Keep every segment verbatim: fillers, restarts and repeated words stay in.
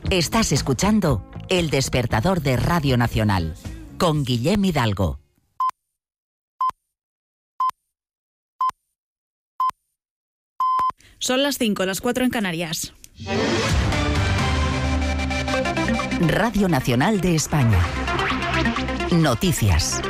Estás escuchando El Despertador de Radio Nacional, con Guillem Hidalgo. Son las cinco, las cuatro en Canarias. Radio Nacional de España. Noticias.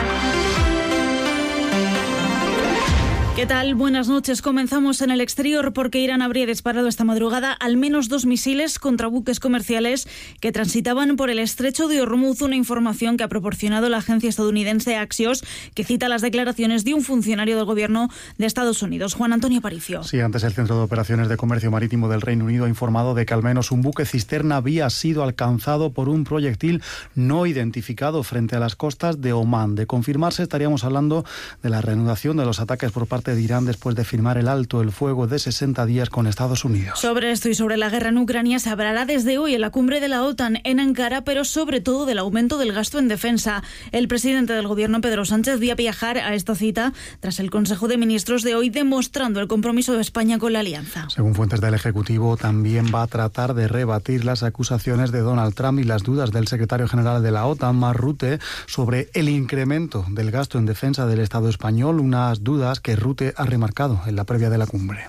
¿Qué tal? Buenas noches. Comenzamos en el exterior porque Irán habría disparado esta madrugada al menos dos misiles contra buques comerciales que transitaban por el estrecho de Hormuz, una información que ha proporcionado la agencia estadounidense Axios, que cita las declaraciones de un funcionario del gobierno de Estados Unidos. Juan Antonio Aparicio. Sí, antes el Centro de Operaciones de Comercio Marítimo del Reino Unido ha informado de que al menos un buque cisterna había sido alcanzado por un proyectil no identificado frente a las costas de Omán. De confirmarse, estaríamos hablando de la reanudación de los ataques por parte de Irán después de firmar el alto el fuego de sesenta días con Estados Unidos. Sobre esto y sobre la guerra en Ucrania se hablará desde hoy en la cumbre de la OTAN en Ankara, pero sobre todo del aumento del gasto en defensa. El presidente del gobierno, Pedro Sánchez, va a viajar a esta cita tras el Consejo de Ministros de hoy, demostrando el compromiso de España con la alianza. Según fuentes del Ejecutivo, también va a tratar de rebatir las acusaciones de Donald Trump y las dudas del secretario general de la OTAN, Mark Rutte, sobre el incremento del gasto en defensa del Estado español, unas dudas que Rutte ha remarcado en la previa de la cumbre.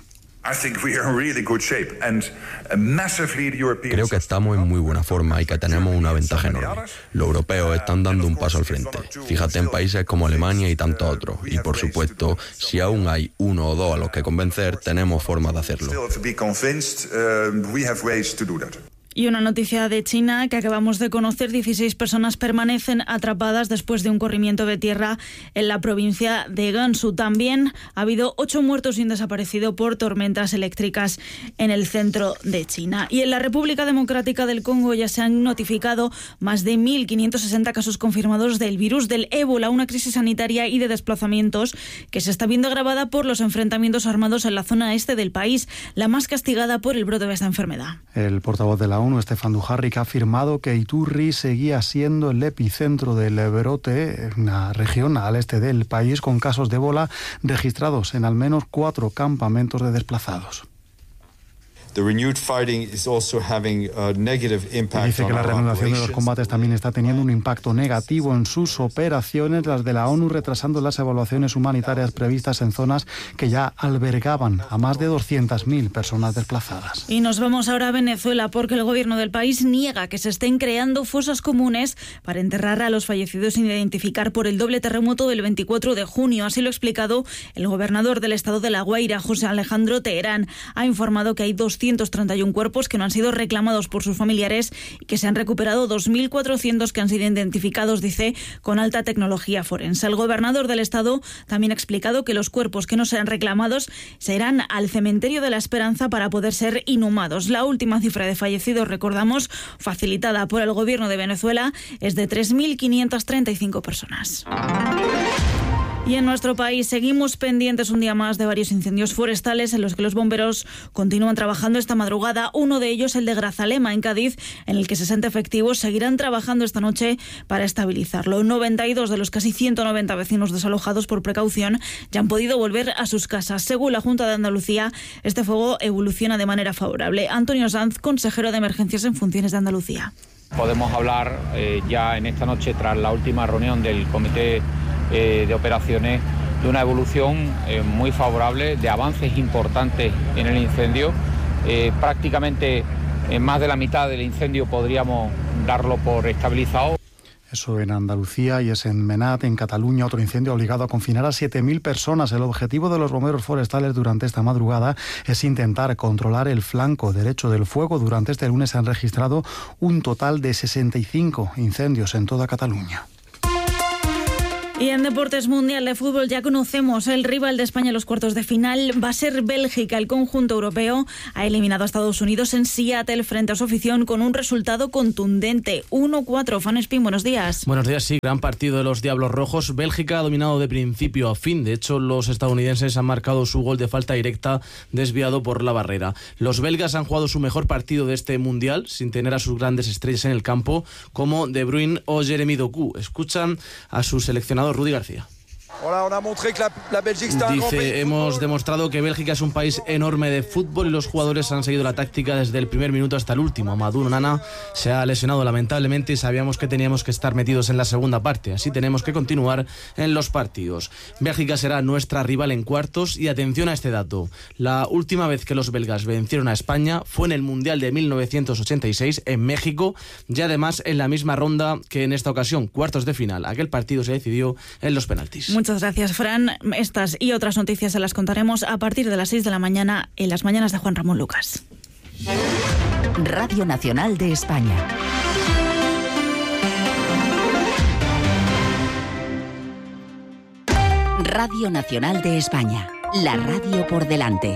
Creo que estamos en muy buena forma y que tenemos una ventaja enorme. Los europeos están dando un paso al frente. Fíjate en países como Alemania y tantos otros. Y por supuesto, si aún hay uno o dos a los que convencer, tenemos formas de hacerlo. Y una noticia de China que acabamos de conocer: dieciséis personas permanecen atrapadas después de un corrimiento de tierra en la provincia de Gansu. También ha habido ocho muertos y un desaparecido por tormentas eléctricas en el centro de China. Y en la República Democrática del Congo ya se han notificado más de mil quinientos sesenta casos confirmados del virus del ébola, una crisis sanitaria y de desplazamientos que se está viendo agravada por los enfrentamientos armados en la zona este del país, la más castigada por el brote de esta enfermedad. El portavoz de la ONU, Stefan Dujarric, ha afirmado que Iturri seguía siendo el epicentro del brote, una región al este del país con casos de ébola registrados en al menos cuatro campamentos de desplazados. The renewed fighting is also having a negative impact. Dice que la reanudación de los combates también está teniendo un impacto negativo en sus operaciones, las de la ONU retrasando las evaluaciones humanitarias previstas en zonas que ya albergaban a más de doscientas mil personas desplazadas. Y nos vamos ahora a Venezuela porque el gobierno del país niega que se estén creando fosas comunes para enterrar a los fallecidos sin identificar por el doble terremoto del veinticuatro de junio. Así lo ha explicado el gobernador del estado de La Guaira, José Alejandro Teherán. Ha informado que hay doscientos treinta y uno cuerpos que no han sido reclamados por sus familiares y que se han recuperado dos mil cuatrocientos que han sido identificados, dice, con alta tecnología forense. El gobernador del estado también ha explicado que los cuerpos que no sean reclamados se irán al cementerio de la Esperanza para poder ser inhumados. La última cifra de fallecidos, recordamos, facilitada por el gobierno de Venezuela, es de tres mil quinientas treinta y cinco personas. Y en nuestro país seguimos pendientes un día más de varios incendios forestales en los que los bomberos continúan trabajando esta madrugada. Uno de ellos, el de Grazalema, en Cádiz, en el que sesenta efectivos seguirán trabajando esta noche para estabilizarlo. noventa y dos de los casi ciento noventa vecinos desalojados por precaución ya han podido volver a sus casas. Según la Junta de Andalucía, este fuego evoluciona de manera favorable. Antonio Sanz, consejero de Emergencias en Funciones de Andalucía. Podemos hablar eh, ya en esta noche, tras la última reunión del Comité eh, de Operaciones, de una evolución eh, muy favorable, de avances importantes en el incendio. Eh, prácticamente en más de la mitad del incendio podríamos darlo por estabilizado. Eso en Andalucía, y es en Menat, en Cataluña, otro incendio ha obligado a confinar a siete mil personas. El objetivo de los bomberos forestales durante esta madrugada es intentar controlar el flanco derecho del fuego. Durante este lunes se han registrado un total de sesenta y cinco incendios en toda Cataluña. Y en Deportes Mundial de Fútbol ya conocemos el rival de España en los cuartos de final. Va a ser Bélgica. El conjunto europeo ha eliminado a Estados Unidos en Seattle frente a su afición con un resultado contundente. uno cuatro. Fan Espín, buenos días. Buenos días, sí. Gran partido de los Diablos Rojos. Bélgica ha dominado de principio a fin. De hecho, los estadounidenses han marcado su gol de falta directa desviado por la barrera. Los belgas han jugado su mejor partido de este Mundial sin tener a sus grandes estrellas en el campo como De Bruyne o Jeremy Doku. Escuchan a su seleccionador Rudy García. Dice, hemos demostrado que Bélgica es un país enorme de fútbol y los jugadores han seguido la táctica desde el primer minuto hasta el último. Amadou Onana se ha lesionado lamentablemente y sabíamos que teníamos que estar metidos en la segunda parte, así tenemos que continuar en los partidos. Bélgica será nuestra rival en cuartos y atención a este dato, la última vez que los belgas vencieron a España fue en el Mundial de mil novecientos ochenta y seis en México y además en la misma ronda que en esta ocasión, cuartos de final. Aquel partido se decidió en los penaltis. Muchas gracias, Fran. Estas y otras noticias se las contaremos a partir de las seis de la mañana en las mañanas de Juan Ramón Lucas. Radio Nacional de España. Radio Nacional de España. La radio por delante.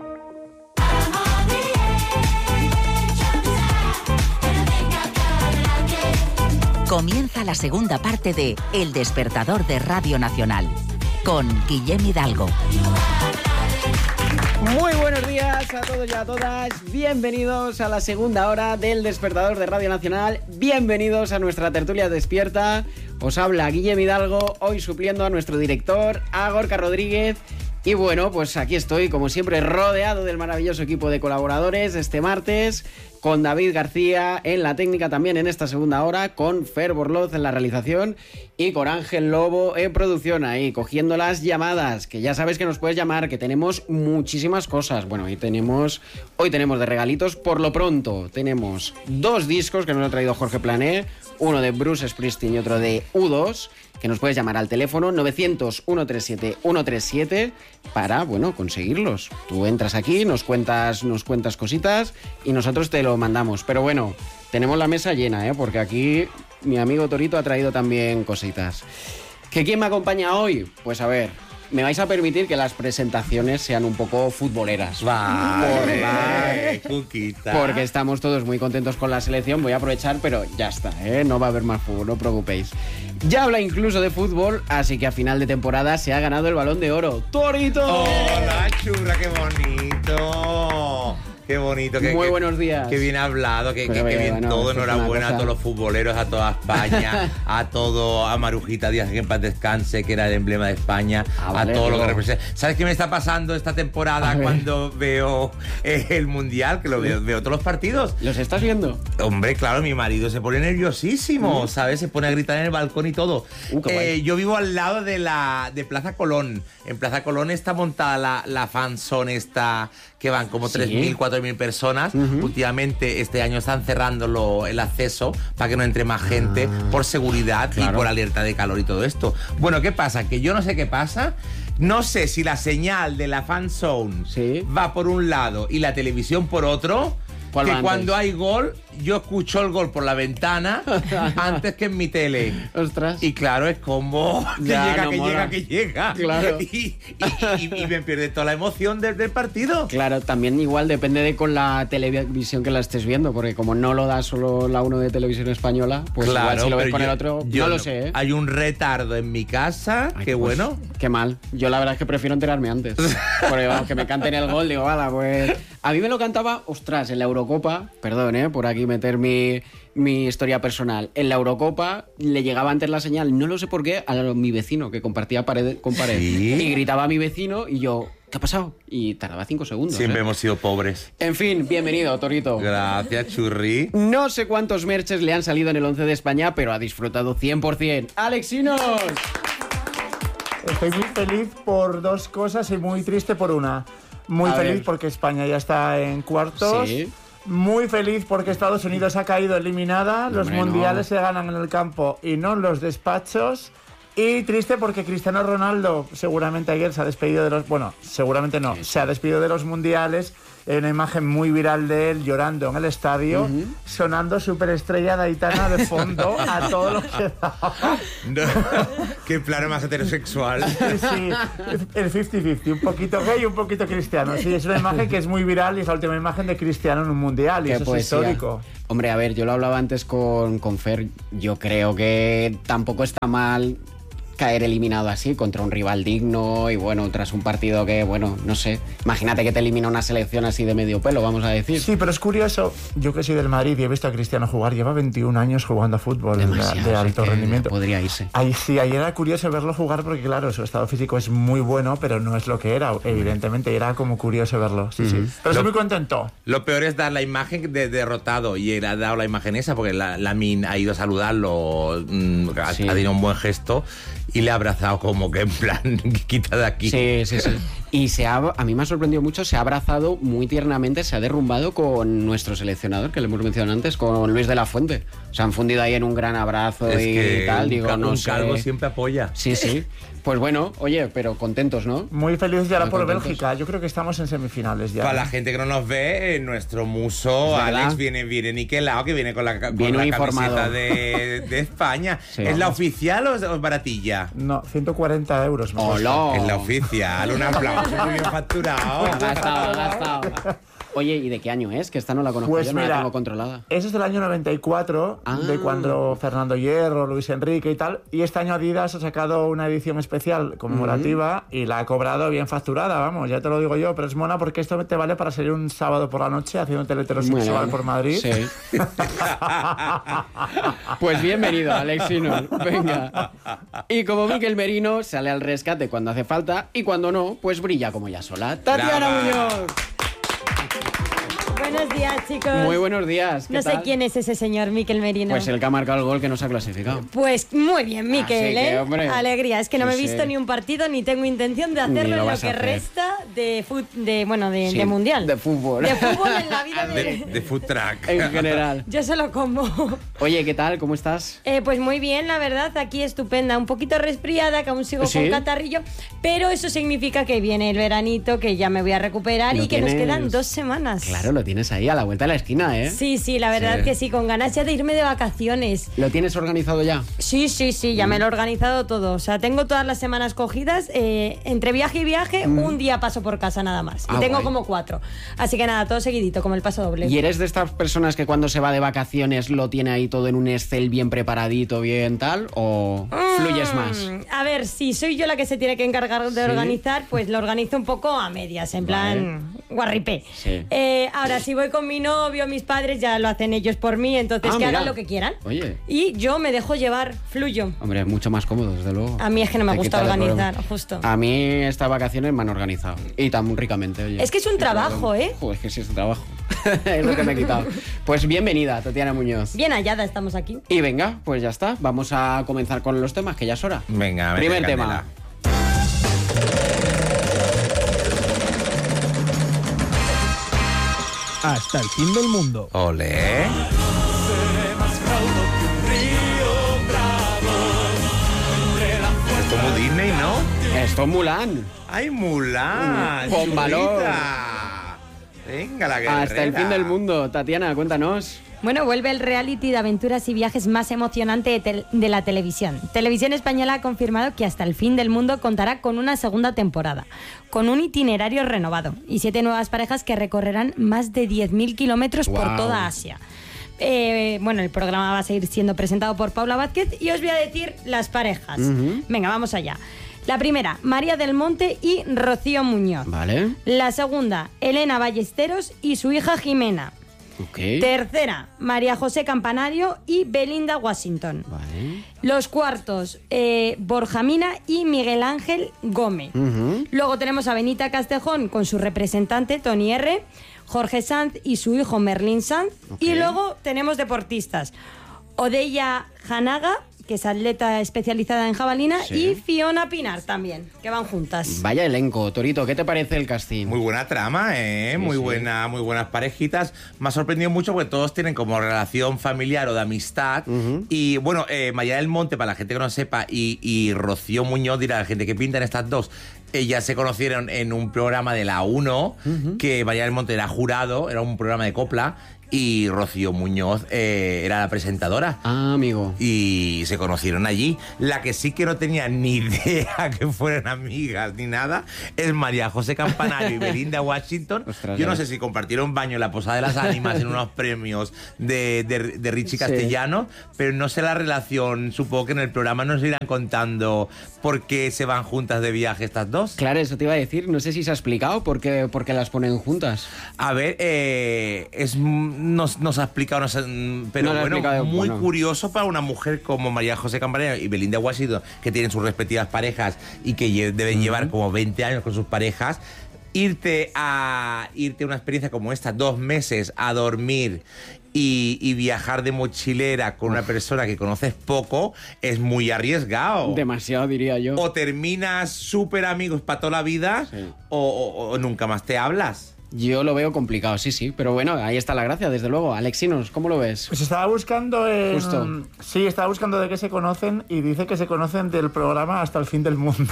Comienza la segunda parte de El Despertador de Radio Nacional, con Guillem Hidalgo. Muy buenos días a todos y a todas. Bienvenidos a la segunda hora del Despertador de Radio Nacional. Bienvenidos a nuestra tertulia despierta. Os habla Guillem Hidalgo, hoy supliendo a nuestro director, a Gorka Rodríguez. Y bueno, pues aquí estoy, como siempre, rodeado del maravilloso equipo de colaboradores este martes, con David García en la técnica también en esta segunda hora, con Fer Borloz en la realización y con Ángel Lobo en producción ahí, cogiendo las llamadas, que ya sabes que nos puedes llamar, que tenemos muchísimas cosas. Bueno, hoy tenemos, hoy tenemos de regalitos, por lo pronto tenemos dos discos que nos ha traído Jorge Plané, uno de Bruce Springsteen y otro de U dos, que nos puedes llamar al teléfono novecientos, ciento treinta y siete, ciento treinta y siete para, bueno, conseguirlos. Tú entras aquí, nos cuentas, nos cuentas cositas y nosotros te lo mandamos. Pero bueno, tenemos la mesa llena, ¿eh? Porque aquí mi amigo Torito ha traído también cositas. ¿Que quién me acompaña hoy? Pues a ver, me vais a permitir que las presentaciones sean un poco futboleras. Vale, vale, Cuquita. Porque estamos todos muy contentos con la selección. Voy a aprovechar, pero ya está, ¿eh? No va a haber más fútbol, no os preocupéis. Ya habla incluso de fútbol, así que a final de temporada se ha ganado el Balón de Oro. ¡Torito! ¡Hola, churra! ¡Qué bonito! Qué bonito. Qué, Muy qué, buenos días. Qué bien hablado, qué, qué, qué bien bueno, todo. Enhorabuena a todos los futboleros, a toda España, a todo, a Marujita Díaz, que en paz descanse, que era el emblema de España, ah, vale, a todo lo que representa. ¿Sabes qué me está pasando esta temporada cuando veo eh, el Mundial? Que lo veo, veo todos los partidos. ¿Los estás viendo? Hombre, claro, mi marido se pone nerviosísimo, mm. ¿sabes? Se pone a gritar en el balcón y todo. Uh, eh, yo vivo al lado de la de Plaza Colón. En Plaza Colón está montada la, la fanzone esta, que van como tres mil, cuatro mil personas. Uh-huh. Últimamente este año están cerrando lo, el acceso para que no entre más gente ah, por seguridad claro. y por alerta de calor y todo esto. Bueno, ¿qué pasa? Que yo no sé qué pasa. No sé si la señal de la fan zone ¿Sí? va por un lado y la televisión por otro. Que cuando hay gol, yo escucho el gol por la ventana antes que en mi tele. Ostras. Y claro, es como que ya, llega, no que mola. llega, que llega. Claro. Y, y, y, y me pierde toda la emoción del, del partido. Claro, también igual depende de con la televisión que la estés viendo, porque como no lo da solo la uno de Televisión Española, pues claro, igual si lo ves con yo, el otro, no lo sé, ¿eh? Hay un retardo en mi casa, Ay, qué pues, bueno. Qué mal. Yo la verdad es que prefiero enterarme antes. Porque vamos, que me canten el gol, digo, vale, pues... A mí me lo cantaba, ostras, en la Eurocopa, perdón, ¿eh? Por aquí meter mi, mi historia personal. En la Eurocopa le llegaba antes la señal, no lo sé por qué, a mi vecino, que compartía pared con pared. ¿Sí? Y gritaba a mi vecino y yo, ¿qué ha pasado? Y tardaba cinco segundos. Siempre ¿eh? hemos sido pobres. En fin, bienvenido, Torito. Gracias, Churri. No sé cuántos merches le han salido en el once de España, pero ha disfrutado cien por ciento. ¡Alexinos! Estoy muy feliz por dos cosas y muy triste por una. Muy a feliz ver. porque España ya está en cuartos. Sí. Muy feliz porque Estados Unidos ha caído eliminada. Los Hombre, mundiales no. se ganan en el campo y no en los despachos. Y triste porque Cristiano Ronaldo seguramente ayer se ha despedido de los... Bueno, seguramente no. Sí. Se ha despedido de los mundiales. Hay una imagen muy viral de él llorando en el estadio, uh-huh. sonando Superestrella de Aitana de fondo a todo lo que da. No, qué plano más heterosexual. Sí, sí, el cincuenta cincuenta, un poquito gay y un poquito cristiano. Sí, es una imagen que es muy viral y es la última imagen de Cristiano en un mundial y eso poesía. es histórico. Hombre, a ver, yo lo hablaba antes con, con Fer, yo creo que tampoco está mal caer eliminado así contra un rival digno y bueno, tras un partido que, bueno, no sé, imagínate que te elimina una selección así de medio pelo, vamos a decir. Sí, pero es curioso, yo que soy del Madrid y he visto a Cristiano jugar, lleva veintiún años jugando a fútbol de, de alto rendimiento. Podría irse. Ahí sí, ahí era curioso verlo jugar porque claro, su estado físico es muy bueno, pero no es lo que era, evidentemente, era como curioso verlo, sí, uh-huh. sí. Pero lo, estoy muy contento. Lo peor es dar la imagen de derrotado y él ha dado la imagen esa porque la, Lamin ha ido a saludarlo, mmm, ha, sí. ha tenido un buen gesto y le ha abrazado como que en plan, quita de aquí. Sí, sí, sí. Y se ha, a mí me ha sorprendido mucho, se ha abrazado muy tiernamente, se ha derrumbado con nuestro seleccionador, que le hemos mencionado antes, con Luis de la Fuente. Se han fundido ahí en un gran abrazo es y que tal. Un, digo, cal, no un sé. calvo siempre apoya. Sí, sí. Pues bueno, oye, pero contentos, ¿no? Muy felices ya por contentos. Bélgica. Yo creo que estamos en semifinales ya. Para la gente que no nos ve, nuestro muso Alex viene, viene niquelado, que viene con la, con viene la informado. camiseta de, de España. Sí, ¿Es vamos. la oficial o es, o es baratilla? No, ciento cuarenta euros. ¡Hola! Es la oficial. Un aplauso, muy bien facturado. Ha gastado, ha gastado. Oye, ¿y de qué año es? Que esta no la conozco, pues yo mira, no la tengo controlada. Ese es del año noventa y cuatro, ah. de cuando Fernando Hierro, Luis Enrique y tal. Y este año Adidas ha sacado una edición especial conmemorativa uh-huh. y la ha cobrado bien facturada, vamos, ya te lo digo yo. Pero es mona porque esto te vale para salir un sábado por la noche haciendo heterosexual bueno, por Madrid. Sí. Pues bienvenido, Alexino. Venga. Y como Miquel Merino sale al rescate cuando hace falta y cuando no, pues brilla como ya sola. ¡Tatiana Muñoz! Buenos días, chicos. Muy buenos días. ¿Qué no tal? sé quién es ese señor, Miquel Merino. Pues el que ha marcado el gol que nos ha clasificado. Pues muy bien, Miquel, Así ¿eh? que, hombre, alegría. Es que no sí, me he visto sí. ni un partido ni tengo intención de hacerlo en lo que resta de, fut, de bueno de, sí, de mundial. De fútbol. De fútbol en la vida de... De, de food track. En general. Yo solo como. Oye, ¿qué tal? ¿Cómo estás? Eh, pues muy bien, la verdad. Aquí estupenda. Un poquito resfriada, que aún sigo ¿Sí? con catarrillo. Pero eso significa que viene el veranito, que ya me voy a recuperar y que tienes... nos quedan dos semanas. Claro, lo tienes ahí a la vuelta de la esquina, ¿eh? Sí, sí, la verdad sí. que sí, con ganas ya de irme de vacaciones. ¿Lo tienes organizado ya? Sí, sí, sí, ya mm. me lo he organizado todo. O sea, tengo todas las semanas cogidas. Eh, entre viaje y viaje, mm. un día paso por casa nada más. Ah, y tengo guay. como cuatro. Así que nada, todo seguidito, como el paso doble. ¿Y eres de estas personas que cuando se va de vacaciones lo tiene ahí todo en un Excel bien preparadito, bien tal? ¿O mm. fluyes más? A ver, si soy yo la que se tiene que encargar de ¿Sí? organizar, pues lo organizo un poco a medias, en plan vale. guarripé. Sí. Eh, ahora, si voy con mi novio, mis padres ya lo hacen ellos por mí, entonces ah, que mira. hagan lo que quieran. Oye. Y yo me dejo llevar, fluyo. Hombre, mucho más cómodo, desde luego. A mí es que no me Te gusta organizar, justo. A mí estas vacaciones me han organizado. Y tan ricamente, oye. Es que es un trabajo, ¿eh? Joder, es que sí es un trabajo. Es lo que me he quitado. Pues bienvenida, Tatiana Muñoz. Bien hallada estamos aquí. Y venga, pues ya está. Vamos a comenzar con los temas, que ya es hora. Venga, primer tema. Hasta el fin del mundo. Olé. Esto es muy Disney, ¿no? Esto es Mulan. ¡Ay, Mulan! Con valor. Venga, la guerrera. Hasta el fin del mundo. Tatiana, cuéntanos. Bueno, vuelve el reality de aventuras y viajes más emocionante de, tel- de la televisión. Televisión Española ha confirmado que Hasta el fin del mundo contará con una segunda temporada, con un itinerario renovado y siete nuevas parejas que recorrerán más de diez mil kilómetros wow. por toda Asia. Eh, bueno, el programa va a seguir siendo presentado por Paula Vázquez y os voy a decir las parejas. Uh-huh. Venga, vamos allá. La primera, María del Monte y Rocío Muñoz. Vale. La segunda, Elena Ballesteros y su hija Jimena. Okay. Tercera, María José Campanario y Belinda Washington. Vale. Los cuartos, eh, Borja Mina y Miguel Ángel Gómez. Uh-huh. Luego tenemos a Benita Castejón con su representante, Tony R., Jorge Sanz y su hijo Merlín Sanz. Okay. Y luego tenemos deportistas, Odeya Hanaga, que es atleta especializada en jabalina, sí. y Fiona Pinar también, que van juntas. Vaya elenco. Torito, ¿qué te parece el casting? Muy buena trama, ¿eh? Sí, muy sí. buena, muy buenas parejitas. Me ha sorprendido mucho porque todos tienen como relación familiar o de amistad. Uh-huh. Y bueno, eh, María del Monte, para la gente que no sepa, y, y Rocío Muñoz, dirá la gente que pintan estas dos. Ellas se conocieron en un programa de la uno, uh-huh. que María del Monte era jurado, era un programa de copla, y Rocío Muñoz eh, era la presentadora. Ah, amigo. Y se conocieron allí. La que sí que no tenía ni idea que fueran amigas ni nada es María José Campanario y Belinda Washington. Ostras, Yo no sé si compartieron baño en la Posada de las Ánimas en unos premios de, de, de Richie Castellano, sí. pero no sé la relación. Supongo que en el programa nos irán contando por qué se van juntas de viaje estas dos. Claro, eso te iba a decir. No sé si se ha explicado por qué, por qué las ponen juntas. A ver, eh, es... Nos, nos ha explicado, nos, pero no bueno, explicado, muy bueno. curioso para una mujer como María José Campanario y Belinda Washington, que tienen sus respectivas parejas y que lle- deben uh-huh. llevar como veinte años con sus parejas, irte a irte a una experiencia como esta, dos meses a dormir y, y viajar de mochilera con una persona que conoces poco, es muy arriesgado. Demasiado, diría yo. O terminas súper amigos para toda la vida, sí. o, o, o nunca más te hablas. Yo lo veo complicado, sí, sí, pero bueno, ahí está la gracia, desde luego. Alexinos, ¿cómo lo ves? Pues estaba buscando en... Justo. Sí, estaba buscando de qué se conocen y dice que se conocen del programa Hasta el fin del mundo.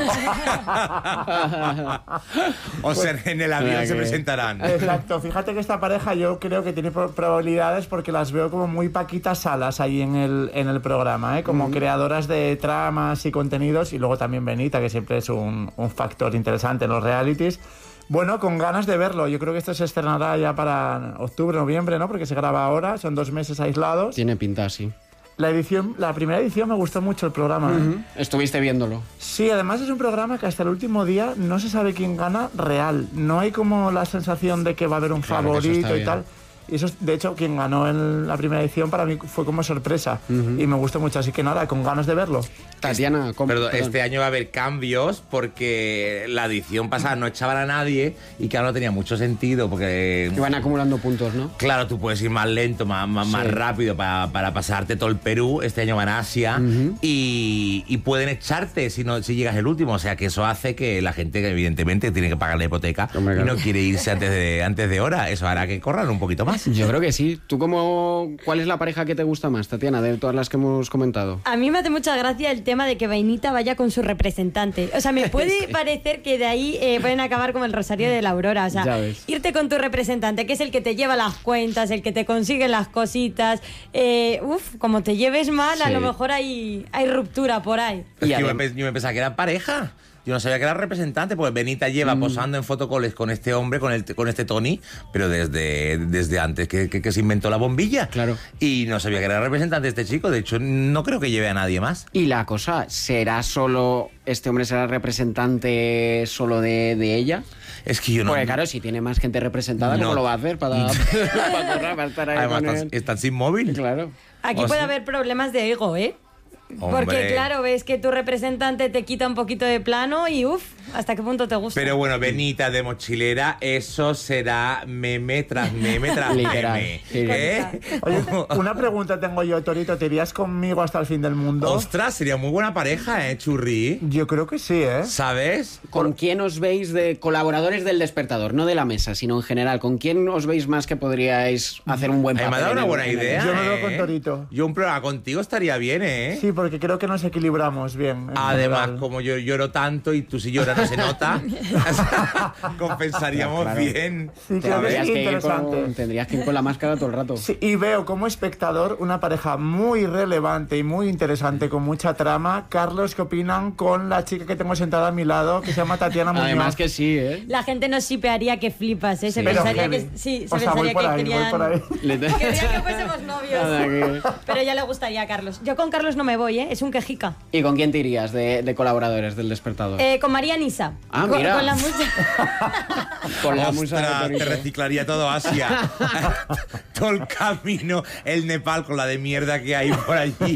O sea, en el avión pues, se presentarán. Exacto, fíjate que esta pareja yo creo que tiene probabilidades porque las veo como muy Paquita Salas ahí en el, en el programa, ¿eh? Como mm. creadoras de tramas y contenidos, y luego también Benita, que siempre es un, un factor interesante en los realities. Bueno, con ganas de verlo. Yo creo que esto se estrenará ya para octubre, noviembre, ¿no? Porque se graba ahora, son dos meses aislados. Tiene pinta, sí. La edición, la primera edición me gustó mucho el programa. Uh-huh. ¿eh? Estuviste viéndolo. Sí, además es un programa que hasta el último día no se sabe quién gana real. No hay como la sensación de que va a haber un claro, favorito y tal. Y eso, de hecho, quien ganó en la primera edición para mí fue como sorpresa. Uh-huh. Y me gustó mucho, así que nada, con ganas de verlo. Tatiana, ¿cómo? Perdón, este año va a haber cambios porque la edición pasada no echaban a nadie y que ahora no tenía mucho sentido porque... Que van acumulando puntos, ¿no? Claro, tú puedes ir más lento, más, más, sí. más rápido para, para pasarte todo el Perú. Este año van a Asia uh-huh. y, y pueden echarte si, no, si llegas el último. O sea, que eso hace que la gente, que evidentemente, tiene que pagar la hipoteca Hombre, y claro. no quiere irse antes de, antes de hora. Eso hará que corran un poquito más. Yo creo que sí. ¿Tú cómo, cuál es la pareja que te gusta más, Tatiana, de todas las que hemos comentado? A mí me hace mucha gracia el tema de que Vainita vaya con su representante. O sea, me puede sí. parecer que de ahí eh, pueden acabar como el Rosario de la Aurora. O sea, irte con tu representante, que es el que te lleva las cuentas, el que te consigue las cositas. Eh, uf, como te lleves mal, sí. a lo mejor hay, hay ruptura por ahí. Es que yo, me, yo me pensaba que era pareja. Yo no sabía que era representante, pues Benita lleva mm. posando en fotocoles con este hombre, con el con este Tony, pero desde, desde antes que, que, que se inventó la bombilla. Claro. Y no sabía que era representante este chico, de hecho no creo que lleve a nadie más. Y la cosa, ¿será solo, este hombre será representante solo de, de ella? Es que yo no... Porque claro, si tiene más gente representada, no. ¿cómo lo va a hacer para, para, correr, para estar ahí? Además, con están, están sin móvil. Claro. Aquí o puede sea... haber problemas de ego, ¿eh? Hombre. Porque claro, ves que tu representante te quita un poquito de plano y uff, ¿hasta qué punto te gusta? Pero bueno, Benita de mochilera, eso será meme tras meme tras meme. ¿Eh? Oye, una pregunta tengo yo, Torito, ¿te irías conmigo hasta el fin del mundo? Ostras, sería muy buena pareja, ¿eh, Churri? Yo creo que sí, ¿eh? ¿Sabes? ¿Con quién os veis de colaboradores del Despertador? No de la mesa, sino en general. ¿Con quién os veis más que podríais hacer un buen papel? Me ha dado una buena idea, Yo me veo ¿eh? con Torito. Yo un programa contigo estaría bien, ¿eh? Sí, porque creo que nos equilibramos bien. Además, general. Como yo lloro tanto y tú si lloras no se nota, compensaríamos claro. bien. Sí, creo que es interesante. Con, tendrías que ir con la máscara todo el rato. Sí, y veo como espectador una pareja muy relevante y muy interesante, con mucha trama. Carlos, ¿qué opinan con la chica que tengo sentada a mi lado, que se llama Tatiana Muñoz? Además que sí, ¿eh? La gente nos shipearía que flipas, ¿eh? Se sí. pensaría que... Sí, se o sea, pensaría voy por que ahí, querían... voy por ahí. Querían que fuésemos novios. Pero ya le gustaría a Carlos. Yo con Carlos no me voy, ¿eh? Es un quejica. ¿Y con quién te irías de, de colaboradores del Despertador? Eh, con María Nisa. Ah, con, mira. Con la musa. Con la musa te reciclaría todo Asia. Todo el camino, el Nepal con la de mierda que hay por allí.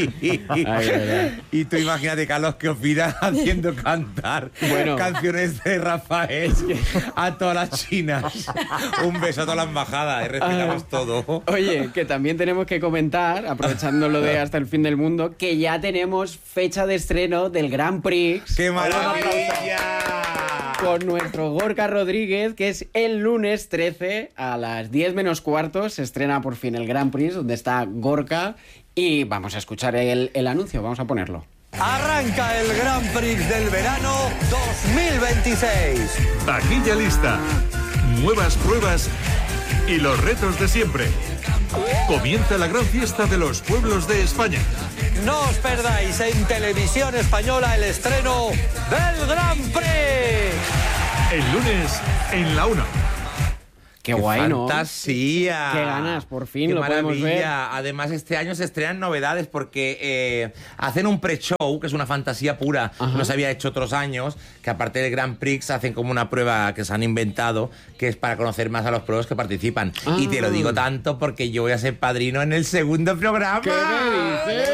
Ay, y tú imagínate, Carlos, ¿qué opinas haciendo cantar bueno. canciones de Rafael a todas las chinas? Un beso a toda la embajada y respetamos ah, todo. Oye, que también tenemos que comentar, aprovechando lo de Hasta el fin del mundo, que ya tenemos fecha de estreno del Grand Prix. ¡Qué maravilla! Con nuestro Gorka Rodríguez, que es el lunes trece a las diez menos cuarto. Se estrena por fin el Grand Prix, donde está Gorka. Y vamos a escuchar el, el anuncio, vamos a ponerlo. Arranca el Gran Prix del verano dos mil veintiséis. Taquilla lista, nuevas pruebas y los retos de siempre. Comienza la gran fiesta de los pueblos de España. No os perdáis en Televisión Española el estreno del Gran Prix. El lunes en la una. Qué, Qué guay, ¿no? ¡Fantasía! ¡Qué ganas! Por fin Qué lo maravilla. podemos ver. Además, este año se estrenan novedades porque eh, hacen un pre-show, que es una fantasía pura. Ajá. No se había hecho otros años, que aparte del Grand Prix hacen como una prueba que se han inventado, que es para conocer más a los pros que participan. Ah. Y te lo digo tanto porque yo voy a ser padrino en el segundo programa. ¿Qué me dices?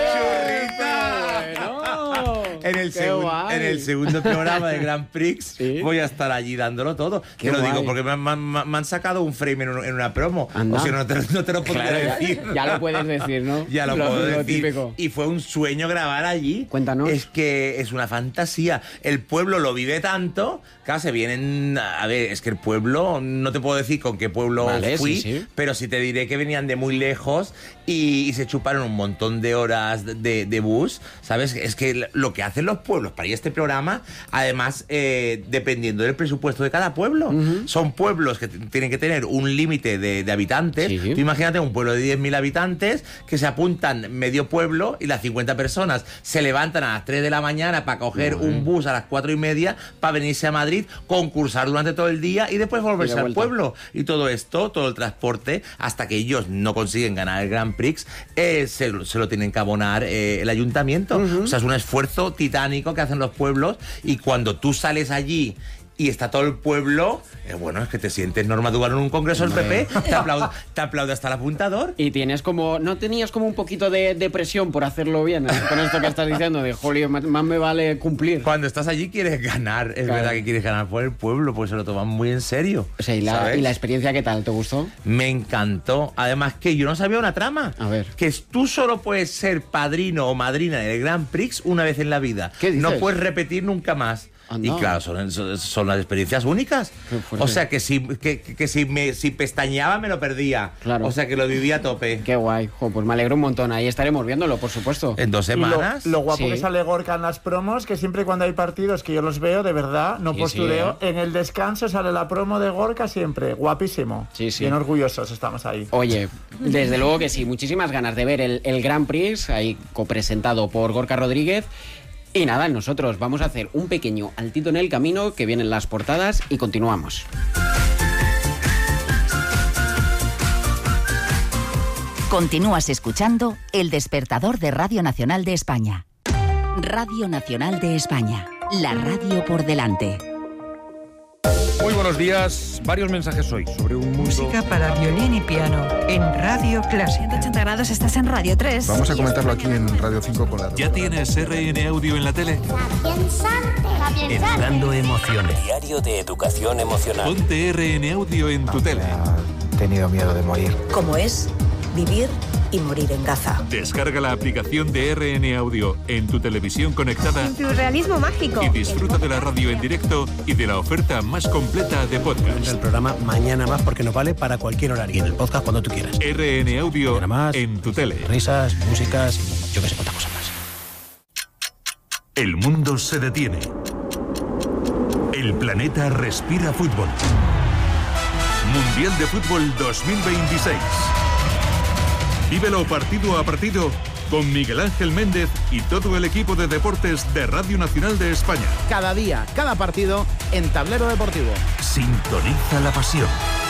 En el, segun, en el segundo programa de Grand Prix ¿sí? voy a estar allí dándolo todo. Qué te lo guay. Digo porque me, me, me han sacado un frame en, en una promo. Anda. O sea, no te, no te lo podría claro, decir. Ya, ya lo puedes decir, ¿no? Ya lo, lo puedo lo decir. Típico. Y fue un sueño grabar allí. Cuéntanos. Es que es una fantasía. El pueblo lo vive tanto. Claro, se vienen... A ver, es que el pueblo... No te puedo decir con qué pueblo vale, fui, sí, sí. pero sí te diré que venían de muy lejos y, y se chuparon un montón de horas de, de bus, ¿sabes? Es que lo que hacen los pueblos para ir a este programa, además, eh, dependiendo del presupuesto de cada pueblo, uh-huh. son pueblos que t- tienen que tener un límite de, de habitantes. Sí. Tú imagínate un pueblo de diez mil habitantes que se apuntan medio pueblo y las cincuenta personas se levantan a las tres de la mañana para coger uh-huh. un bus a las cuatro y media para venirse a Madrid, concursar durante todo el día y después volverse al pueblo. Y todo esto, todo el transporte, hasta que ellos no consiguen ganar el Grand Prix, eh, se, se lo tienen que abonar eh, el ayuntamiento. Uh-huh. O sea, es un esfuerzo titánico que hacen los pueblos y cuando tú sales allí y está todo el pueblo, eh, bueno, es que te sientes Norma Duval en un congreso del P P, te aplaude, te aplaude hasta el apuntador. Y tienes como, ¿no tenías como un poquito de, de presión por hacerlo bien? Con esto que estás diciendo, de jolio, más me vale cumplir. Cuando estás allí quieres ganar, es claro. verdad que quieres ganar por el pueblo, pues se lo toman muy en serio. O sea, ¿y la, ¿y la experiencia qué tal? ¿Te gustó? Me encantó. Además que yo no sabía una trama. A ver. Que tú solo puedes ser padrino o madrina del Grand Prix una vez en la vida. ¿Qué dices? No puedes repetir nunca más. Oh, no. Y claro, son, son las experiencias únicas. O sea, que si, que, que si, me, si pestañeaba me lo perdía. Claro. O sea, que lo vivía a tope. Qué guay. Jo, pues me alegro un montón. Ahí estaremos viéndolo, por supuesto. En dos semanas. Lo, lo guapo sí. que sale Gorka en las promos, que siempre cuando hay partidos que yo los veo, de verdad, no sí, postureo, sí, ¿eh? En el descanso sale la promo de Gorka siempre. Guapísimo. Sí, sí. Bien orgullosos estamos ahí. Oye, desde luego que sí. Muchísimas ganas de ver el, el Grand Prix, ahí copresentado por Gorka Rodríguez. Y nada, nosotros vamos a hacer un pequeño altito en el camino, que vienen las portadas y continuamos. Continúas escuchando El Despertador de Radio Nacional de España. Radio Nacional de España, la radio por delante. Muy buenos días. Varios mensajes hoy sobre un mundo... Música para violín y piano en Radio Clásica. ciento ochenta grados, estás en Radio tres. Vamos a comentarlo aquí en Radio cinco con la... ¿Ya tienes R N Audio en la tele? Educando emociones. Diario de educación emocional. Ponte R N Audio en tu tele. He tenido miedo de morir. ¿Cómo es vivir y morir en Gaza? Descarga la aplicación de R N Audio en tu televisión conectada. En tu realismo mágico. Y disfruta de la radio en directo y de la oferta más completa de podcast. El programa Mañana Más, porque nos vale para cualquier horario. Y en el podcast cuando tú quieras. R N Audio más, en tu tele. Risas, músicas y yo que sé cuántas cosas más. El mundo se detiene. El planeta respira fútbol. Mundial de Fútbol dos mil veintiséis. Vívelo partido a partido con Miguel Ángel Méndez y todo el equipo de deportes de Radio Nacional de España. Cada día, cada partido en Tablero Deportivo. Sintoniza la pasión.